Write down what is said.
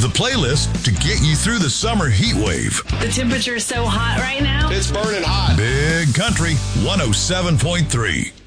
The playlist to get you through the summer heat wave. The temperature is so hot right now. It's burning hot. Big Country 107.3.